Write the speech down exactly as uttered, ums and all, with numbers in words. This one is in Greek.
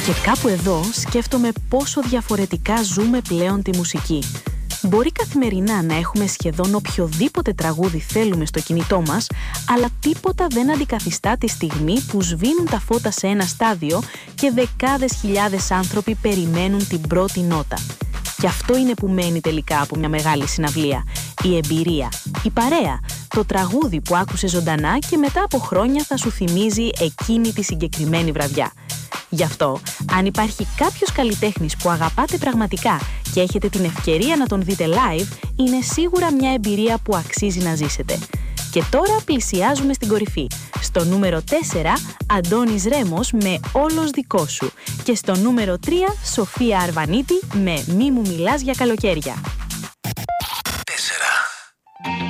Και κάπου εδώ σκέφτομαι πόσο διαφορετικά ζούμε πλέον τη μουσική. Μπορεί καθημερινά να έχουμε σχεδόν οποιοδήποτε τραγούδι θέλουμε στο κινητό μας, αλλά τίποτα δεν αντικαθιστά τη στιγμή που σβήνουν τα φώτα σε ένα στάδιο και δεκάδες χιλιάδες άνθρωποι περιμένουν την πρώτη νότα. Και αυτό είναι που μένει τελικά από μια μεγάλη συναυλία. Η εμπειρία, η παρέα, το τραγούδι που άκουσες ζωντανά και μετά από χρόνια θα σου θυμίζει εκείνη τη συγκεκριμένη βραδιά. Γι' αυτό, αν υπάρχει κάποιος καλλιτέχνης που αγαπάτε πραγματικά και έχετε την ευκαιρία να τον δείτε live, είναι σίγουρα μια εμπειρία που αξίζει να ζήσετε. Και τώρα πλησιάζουμε στην κορυφή. Στο νούμερο τέσσερα, Αντώνης Ρέμος με «Όλος δικό σου». Και στο νούμερο τρία, Σοφία Αρβανίτη με «Μη μου μιλάς για καλοκαίρια».